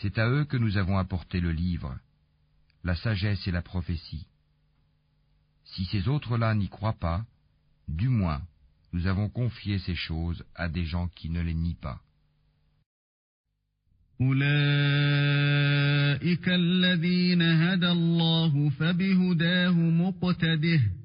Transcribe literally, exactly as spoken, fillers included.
C'est à eux que nous avons apporté le livre, la sagesse et la prophétie. Si ces autres-là n'y croient pas, du moins, nous avons confié ces choses à des gens qui ne les nient pas. أولئك الذين هدى الله فبهداه مقتده